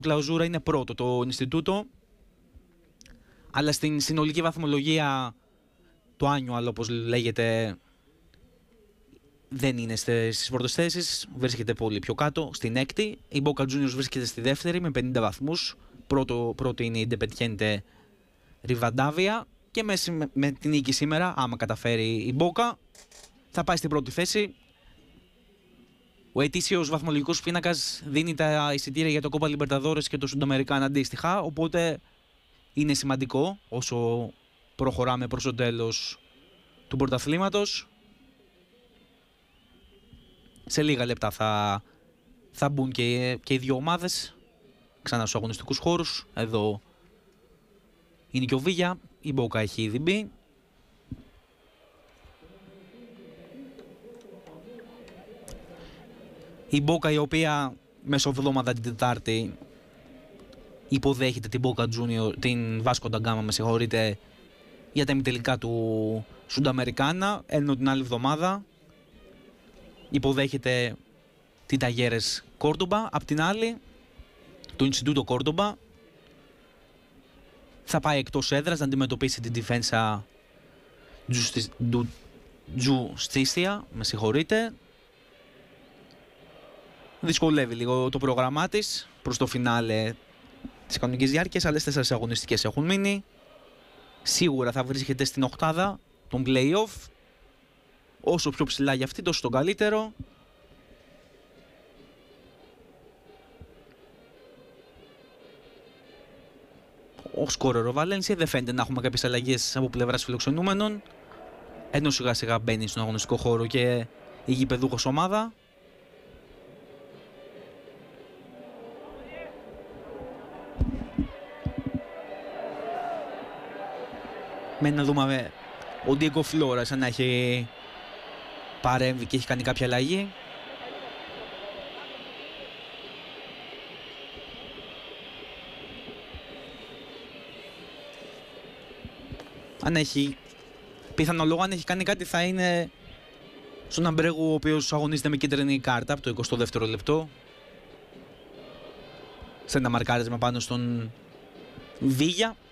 κλαουζούρα είναι πρώτο το Ινστιτούτο, αλλά στην συνολική βαθμολογία, το annual όπως λέγεται, δεν είναι στις πρώτες θέσεις, βρίσκεται πολύ πιο κάτω, στην έκτη. Η Boca Juniors βρίσκεται στη δεύτερη με 50 βαθμούς. Πρώτη είναι η Independiente Rivadavia και με την νίκη σήμερα, άμα καταφέρει η Boca, θα πάει στην πρώτη θέση. Ο ετήσιος βαθμολογικός πίνακας δίνει τα εισιτήρια για το Copa Libertadores και το Sudamericana αντίστοιχα, οπότε είναι σημαντικό όσο προχωράμε προς το τέλος του πρωταθλήματος. Σε λίγα λεπτά θα μπουν και οι δύο ομάδες ξανά στους αγωνιστικούς χώρους. Εδώ είναι και ο Βίγια, η Boca έχει ήδη μπει. Η Boca, η οποία μεσοβδόμαδα την Τετάρτη υποδέχεται την Boca Junior, την Vasco da Gama, με συγχωρείτε, για τα ημιτελικά του Sudamericana, ενώ την άλλη εβδομάδα υποδέχεται την Talleres Córdoba. Απ' την άλλη, το Ινστιτούτο Córdoba θα πάει εκτός έδρας να αντιμετωπίσει την Defensa Justicia, με συγχωρείτε. Δυσκολεύει λίγο το πρόγραμμά της προς το φινάλε της κανονικής διάρκειας. Άλλες 4 αγωνιστικές έχουν μείνει. Σίγουρα θα βρίσκεται στην οκτάδα των play-off. Όσο πιο ψηλά για αυτή, τόσο το καλύτερο. Ο σκόρερο Βαλένσια δεν φαίνεται να έχουμε κάποιες αλλαγές από πλευράς φιλοξενούμενων, ενώ σιγά σιγά μπαίνει στον αγωνιστικό χώρο και η γηπεδούχος ομάδα. Μένει να δούμε ο Ντιέγκο Φλόρα σαν να έχει παρέμβει και έχει κάνει κάποια αλλαγή. Αν έχει, πιθανό λόγο, αν έχει κάνει κάτι θα είναι στον Αμπρέγου, ο οποίος αγωνίζεται με κίτρινη κάρτα από το 22ο λεπτό. Σε ένα μαρκάρισμα πάνω στον Βίγια.